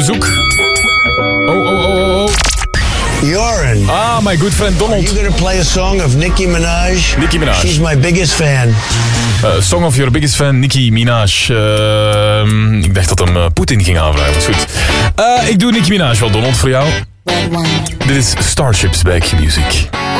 bezoek. Oh. Joran. Ah, my good friend Donald. Are you going to play a song of Nicki Minaj? Nicki Minaj. She's my biggest fan. Song of your biggest fan, Nicki Minaj. Ik dacht dat hem Poetin ging aanvragen. Dat is goed. Ik doe Nicki Minaj wel, Donald, voor jou. Dit is Starships bij Q-Music.